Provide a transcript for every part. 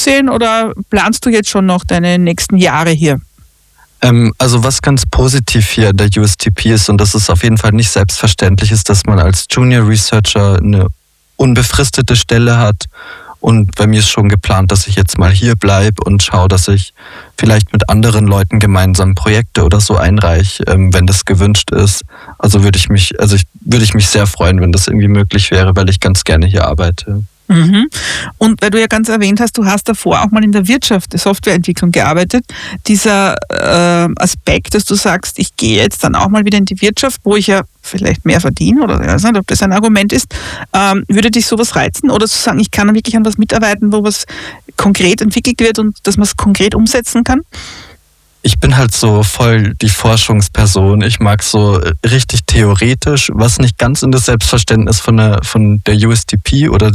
sehen oder planst du jetzt schon noch deine nächsten Jahre hier? Also was ganz positiv hier an der USTP ist, und das ist auf jeden Fall nicht selbstverständlich, ist, dass man als Junior Researcher eine unbefristete Stelle hat. Und bei mir ist schon geplant, dass ich jetzt mal hier bleibe und schaue, dass ich vielleicht mit anderen Leuten gemeinsam Projekte oder so einreiche, wenn das gewünscht ist. Also würde ich mich sehr freuen, wenn das irgendwie möglich wäre, weil ich ganz gerne hier arbeite. Mhm. Und weil du ja ganz erwähnt hast, du hast davor auch mal in der Wirtschaft, der Softwareentwicklung gearbeitet. Dieser Aspekt, dass du sagst, ich gehe jetzt dann auch mal wieder in die Wirtschaft, wo ich ja vielleicht mehr verdiene, oder ich weiß nicht, ob das ein Argument ist, würde dich sowas reizen? Oder zu sagen, ich kann wirklich an was mitarbeiten, wo was konkret entwickelt wird und dass man es konkret umsetzen kann? Ich bin halt so voll die Forschungsperson. Ich mag so richtig theoretisch, was nicht ganz in das Selbstverständnis von der USTP oder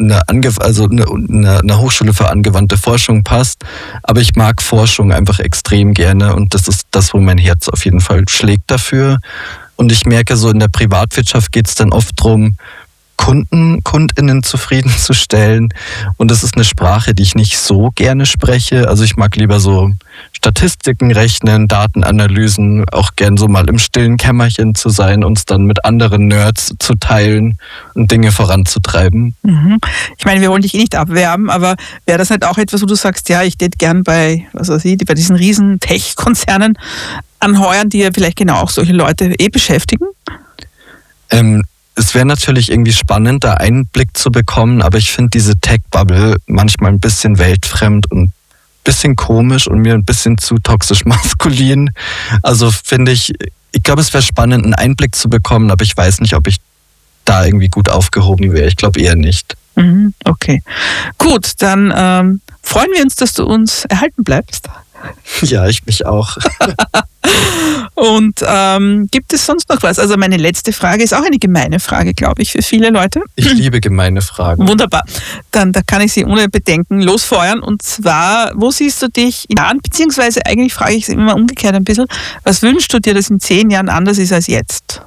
einer Hochschule für angewandte Forschung passt. Aber ich mag Forschung einfach extrem gerne und das ist das, wo mein Herz auf jeden Fall schlägt dafür. Und ich merke so, in der Privatwirtschaft geht es dann oft darum, KundInnen zufriedenzustellen. Und das ist eine Sprache, die ich nicht so gerne spreche. Also ich mag lieber so Statistiken rechnen, Datenanalysen, auch gern so mal im stillen Kämmerchen zu sein und es dann mit anderen Nerds zu teilen und Dinge voranzutreiben. Mhm. Ich meine, wir wollen dich nicht abwerben, aber wäre das nicht auch etwas, wo du sagst, ja, ich hätte gern bei diesen riesen Tech-Konzernen anheuern, die ja vielleicht genau auch solche Leute beschäftigen? Es wäre natürlich irgendwie spannend, da Einblick zu bekommen, aber ich finde diese Tech-Bubble manchmal ein bisschen weltfremd und ein bisschen komisch und mir ein bisschen zu toxisch maskulin. Also finde ich glaube, es wäre spannend, einen Einblick zu bekommen, aber ich weiß nicht, ob ich da irgendwie gut aufgehoben wäre. Ich glaube eher nicht. Okay. Gut, dann freuen wir uns, dass du uns erhalten bleibst. Ja, ich mich auch. Und gibt es sonst noch was? Also meine letzte Frage ist auch eine gemeine Frage, glaube ich, für viele Leute. Ich liebe gemeine Fragen. Wunderbar. Dann da kann ich sie ohne Bedenken losfeuern. Und zwar, wo siehst du dich in Jahren? Beziehungsweise eigentlich frage ich es immer umgekehrt ein bisschen. Was wünschst du dir, dass in 10 Jahren anders ist als jetzt?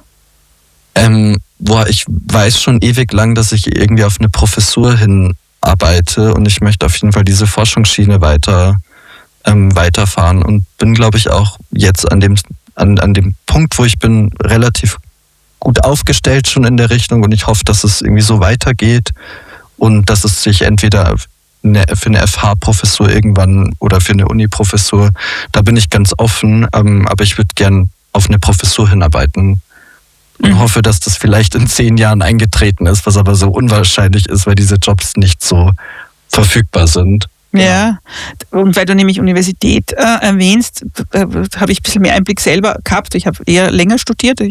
Ich weiß schon ewig lang, dass ich irgendwie auf eine Professur hinarbeite und ich möchte auf jeden Fall diese Forschungsschiene weiterfahren und bin, glaube ich, auch jetzt an dem Punkt, wo ich bin, relativ gut aufgestellt schon in der Richtung und ich hoffe, dass es irgendwie so weitergeht und dass es sich entweder für eine FH-Professur irgendwann oder für eine Uni-Professur, da bin ich ganz offen, aber ich würde gern auf eine Professur hinarbeiten und hoffe, dass das vielleicht in 10 Jahren eingetreten ist, was aber so unwahrscheinlich ist, weil diese Jobs nicht so verfügbar sind. Ja, und weil du nämlich Universität erwähnst, habe ich ein bisschen mehr Einblick selber gehabt. Ich habe eher länger studiert,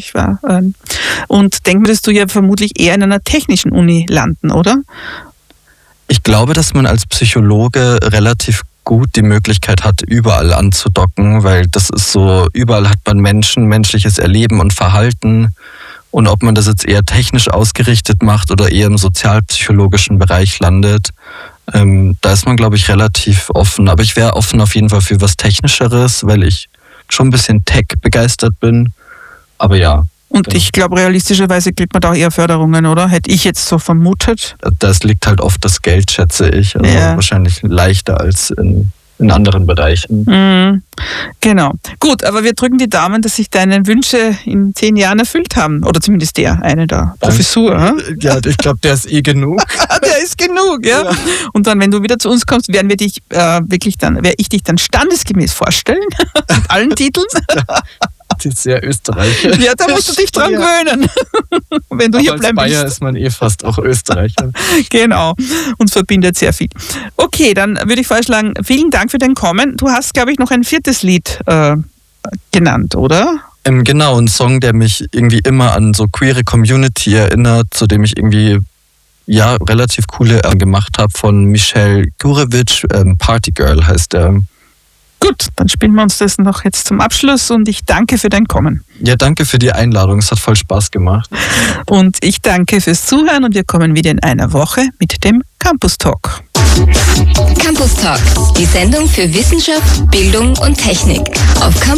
und denke mir, dass du ja vermutlich eher in einer technischen Uni landen, oder? Ich glaube, dass man als Psychologe relativ gut die Möglichkeit hat, überall anzudocken, weil das ist so, überall hat man Menschen, menschliches Erleben und Verhalten. Und ob man das jetzt eher technisch ausgerichtet macht oder eher im sozialpsychologischen Bereich landet, da ist man, glaube ich, relativ offen. Aber ich wäre offen auf jeden Fall für was Technischeres, weil ich schon ein bisschen Tech begeistert bin. Aber ja. Und ich glaube, realistischerweise kriegt man da auch eher Förderungen, oder? Hätte ich jetzt so vermutet. Das liegt halt oft das Geld, schätze ich. Also wahrscheinlich leichter als in anderen Bereichen. Genau. Gut, aber wir drücken die Daumen, dass sich deine Wünsche in 10 Jahren erfüllt haben. Oder zumindest eine der Professur. Ja, ich glaube, der ist genug. Der ist genug, ja. Und dann, wenn du wieder zu uns kommst, werde ich dich dann standesgemäß vorstellen. Mit allen Titeln. Das ist sehr österreichisch. Ja, da musst du dich dran gewöhnen. Wenn du hier bleiben willst. Als Bayer ist man fast auch Österreicher. Genau. Uns verbindet sehr viel. Okay, dann würde ich vorschlagen, vielen Dank für dein Kommen. Du hast, glaube ich, noch ein 4. Lied genannt, oder? Genau, ein Song, der mich irgendwie immer an so queere Community erinnert, zu dem ich irgendwie relativ coole gemacht habe, von Michelle Gurevich. Party Girl heißt der. Gut, dann spielen wir uns das noch jetzt zum Abschluss und ich danke für dein Kommen. Ja, danke für die Einladung, es hat voll Spaß gemacht. Und ich danke fürs Zuhören und wir kommen wieder in einer Woche mit dem Campus Talk. Campus Talk, die Sendung für Wissenschaft, Bildung und Technik auf Campus